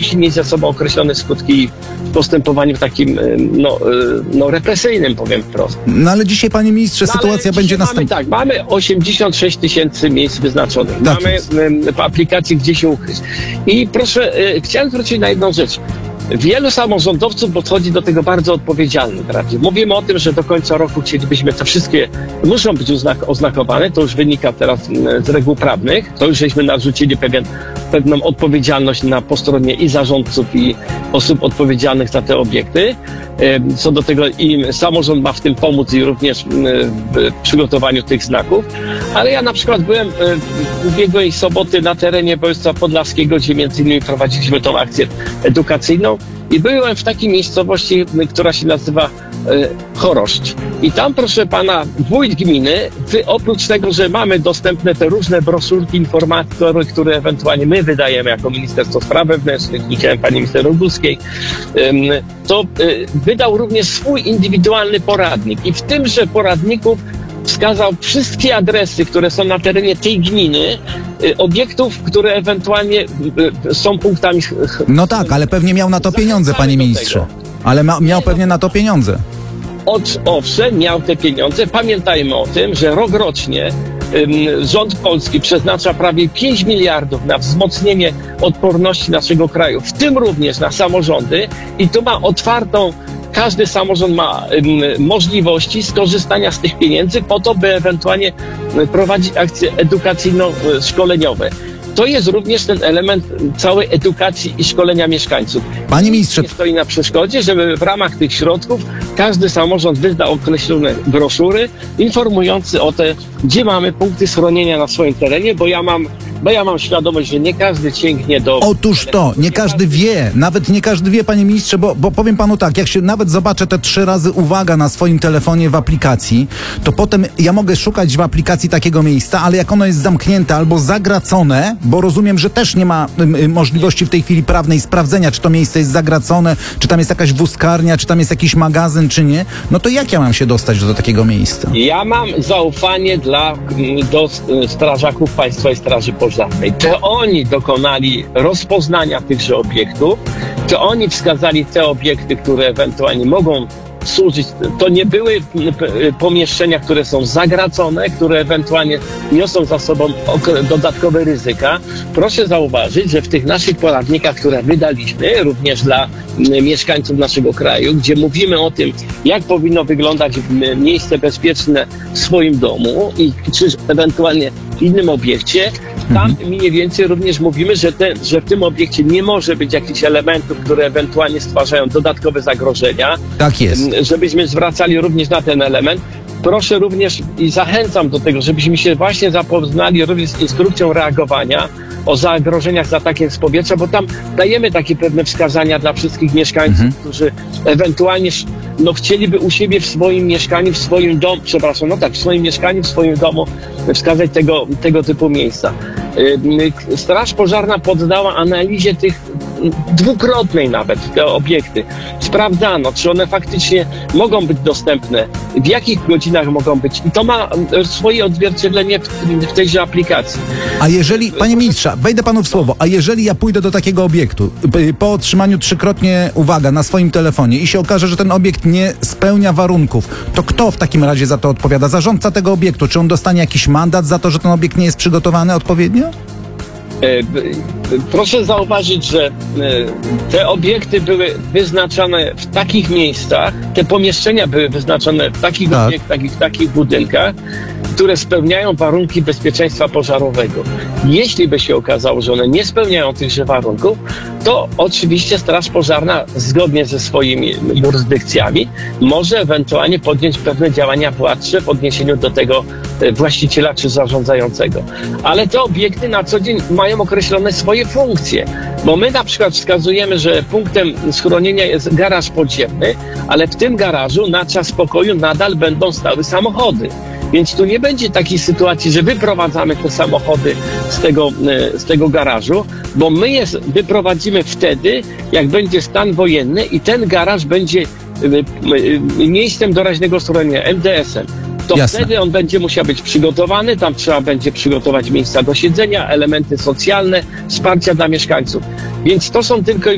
musi mieć za sobą określone skutki w postępowaniu takim represyjnym, powiem wprost. No ale dzisiaj, panie ministrze, sytuacja będzie następna. Mamy 86 tysięcy miejsc wyznaczonych. Tak mamy jest. aplikacje, gdzie się ukryć. I proszę, chciałem zwrócić na jedną rzecz. Wielu samorządowców podchodzi do tego bardzo odpowiedzialnie. Mówimy o tym, że do końca roku chcielibyśmy te wszystkie, muszą być oznakowane, to już wynika teraz z reguł prawnych, to już żeśmy narzucili pewną odpowiedzialność po stronie i zarządców, i osób odpowiedzialnych za te obiekty. Co do tego i samorząd ma w tym pomóc i również w przygotowaniu tych znaków. Ale ja na przykład byłem w ubiegłej soboty na terenie województwa podlaskiego, gdzie między innymi prowadziliśmy tą akcję edukacyjną i byłem w takiej miejscowości, która się nazywa Choroszcz. I tam, proszę pana, wójt gminy, oprócz tego, że mamy dostępne te różne broszurki, informatory, które ewentualnie my wydajemy jako Ministerstwo Spraw Wewnętrznych, widziałem pani minister Roguskiej, to wydał również swój indywidualny poradnik. I w tymże poradniku wskazał wszystkie adresy, które są na terenie tej gminy, obiektów, które ewentualnie są punktami... No tak, ale pewnie miał na to pieniądze, panie ministrze. Ale miał pewnie na to pieniądze. Owszem, miał te pieniądze. Pamiętajmy o tym, że rokrocznie rząd polski przeznacza prawie 5 miliardów na wzmocnienie odporności naszego kraju, w tym również na samorządy, i tu ma otwartą, każdy samorząd ma możliwości skorzystania z tych pieniędzy po to, by ewentualnie prowadzić akcje edukacyjno-szkoleniowe. To jest również ten element całej edukacji i szkolenia mieszkańców. Panie ministrze, Nie stoi na przeszkodzie, żeby w ramach tych środków każdy samorząd wydał określone broszury informujące o te, gdzie mamy punkty schronienia na swoim terenie, bo ja mam świadomość, że nie każdy sięgnie do... Otóż to, nie każdy wie, nawet nie każdy wie, panie ministrze, bo powiem panu tak, jak się nawet zobaczę te 3 razy uwaga na swoim telefonie w aplikacji, to potem ja mogę szukać w aplikacji takiego miejsca, ale jak ono jest zamknięte albo zagracone, bo rozumiem, że też nie ma możliwości w tej chwili prawnej sprawdzenia, czy to miejsce jest zagracone, czy tam jest jakaś wózkarnia, czy tam jest jakiś magazyn, czy nie, no to jak ja mam się dostać do takiego miejsca? Ja mam zaufanie do strażaków Państwowej Straży Pożarnej. To oni dokonali rozpoznania tychże obiektów, to oni wskazali te obiekty, które ewentualnie mogą służyć. To nie były pomieszczenia, które są zagracone, które ewentualnie niosą za sobą dodatkowe ryzyka. Proszę zauważyć, że w tych naszych poradnikach, które wydaliśmy również dla mieszkańców naszego kraju, gdzie mówimy o tym, jak powinno wyglądać miejsce bezpieczne w swoim domu i czy ewentualnie w innym obiekcie, tam mniej więcej również mówimy, że w tym obiekcie nie może być jakichś elementów, które ewentualnie stwarzają dodatkowe zagrożenia. Tak jest. Żebyśmy zwracali również na ten element. Proszę również i zachęcam do tego, żebyśmy się właśnie zapoznali również z instrukcją reagowania o zagrożeniach z atakiem z powietrza, bo tam dajemy takie pewne wskazania dla wszystkich mieszkańców, którzy ewentualnie chcieliby u siebie w swoim mieszkaniu, w swoim domu, w swoim mieszkaniu, w swoim domu wskazać tego typu miejsca. Straż Pożarna poddała analizie tych dwukrotnej nawet te obiekty. Sprawdzano, czy one faktycznie mogą być dostępne, w jakich godzinach mogą być, i to ma swoje odzwierciedlenie w tejże aplikacji. A jeżeli, panie ministrze, wejdę panu w słowo, a jeżeli ja pójdę do takiego obiektu po otrzymaniu 3-krotnie uwaga na swoim telefonie i się okaże, że ten obiekt nie spełnia warunków, to kto w takim razie za to odpowiada? Zarządca tego obiektu? Czy on dostanie jakiś mandat za to, że ten obiekt nie jest przygotowany odpowiednio? Proszę zauważyć, że te obiekty były wyznaczane w takich miejscach, te pomieszczenia były wyznaczone w takich obiektach i w takich budynkach, które spełniają warunki bezpieczeństwa pożarowego. Jeśli by się okazało, że one nie spełniają tychże warunków, to oczywiście Straż Pożarna zgodnie ze swoimi jurysdykcjami może ewentualnie podjąć pewne działania władcze w odniesieniu do tego właściciela czy zarządzającego. Ale te obiekty na co dzień mają określone swoje funkcje, bo my na przykład wskazujemy, że punktem schronienia jest garaż podziemny, ale w tym garażu na czas pokoju nadal będą stały samochody. Więc tu nie będzie takiej sytuacji, że wyprowadzamy te samochody z tego garażu, bo my je wyprowadzimy wtedy, jak będzie stan wojenny i ten garaż będzie miejscem doraźnego schronienia, MDS-em. To Jasne. Wtedy on będzie musiał być przygotowany, tam trzeba będzie przygotować miejsca do siedzenia, elementy socjalne, wsparcia dla mieszkańców. Więc to są tylko